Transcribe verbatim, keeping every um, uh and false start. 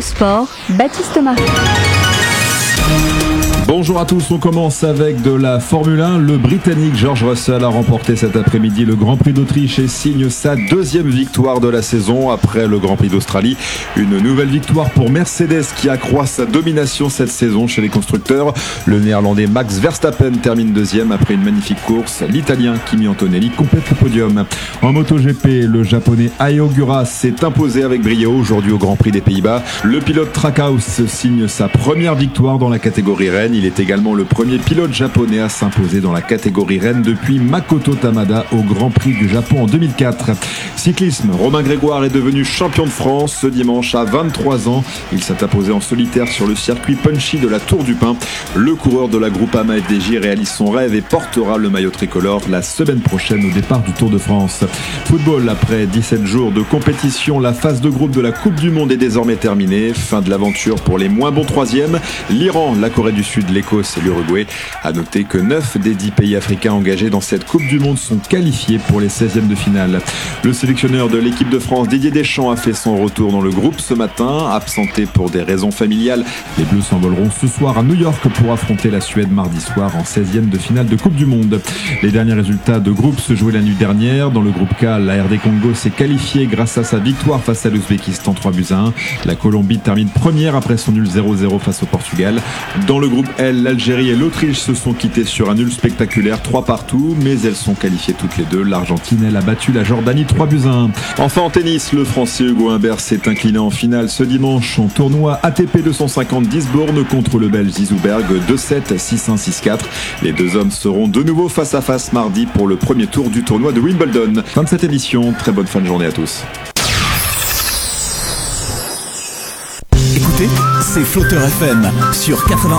le sport, Baptiste Marie. Bonjour à tous, on commence avec de la Formule un. Le Britannique George Russell a remporté cet après-midi le Grand Prix d'Autriche et signe sa deuxième victoire de la saison après le Grand Prix d'Australie. Une nouvelle victoire pour Mercedes qui accroît sa domination cette saison chez les constructeurs. Le Néerlandais Max Verstappen termine deuxième après une magnifique course. L'Italien Kimi Antonelli complète le podium. En MotoGP, le Japonais Ai Ogura s'est imposé avec brio aujourd'hui au Grand Prix des Pays-Bas. Le pilote Trackhouse signe sa première victoire dans la catégorie Rennes. Il est également le premier pilote japonais à s'imposer dans la catégorie Rennes depuis Makoto Tamada au Grand Prix du Japon en deux mille quatre. Cyclisme, Romain Grégoire est devenu champion de France ce dimanche à vingt-trois ans. Il s'est imposé en solitaire sur le circuit punchy de la Tour du Pin. Le coureur de la Groupama F D J réalise son rêve et portera le maillot tricolore la semaine prochaine au départ du Tour de France. Football, après dix-sept jours de compétition, la phase de groupe de la Coupe du Monde est désormais terminée. Fin de l'aventure pour les moins bons troisièmes. L'Iran, la Corée du Sud, l'Écosse et l'Uruguay. À noter que neuf des dix pays africains engagés dans cette Coupe du Monde sont qualifiés pour les seizièmes de finale. Le sélectionneur de l'équipe de France, Didier Deschamps, a fait son retour dans le groupe ce matin. Absenté pour des raisons familiales, les Bleus s'envoleront ce soir à New York pour affronter la Suède mardi soir en seizième de finale de Coupe du Monde. Les derniers résultats de groupe se jouaient la nuit dernière. Dans le groupe K, la R D Congo s'est qualifiée grâce à sa victoire face à l'Ouzbékistan trois buts à un. La Colombie termine première après son nul zéro zéro face au Portugal. Dans le groupe L, l'Algérie et l'Autriche se sont quittés sur un nul spectaculaire trois partout, mais elles sont qualifiées toutes les deux. L'Argentine, elle, a battu la Jordanie trois buts à un. Enfin en tennis, le Français Hugo Humbert s'est incliné en finale ce dimanche en tournoi A T P deux cent cinquante d'Isbourne contre le Belge Zizouberg deux sept, six un, six quatre. Les deux hommes seront de nouveau face à face mardi pour le premier tour du tournoi de Wimbledon. Fin de cette émission, très bonne fin de journée à tous. Écoutez, c'est Flotteur F M sur quatre-vingt-onze.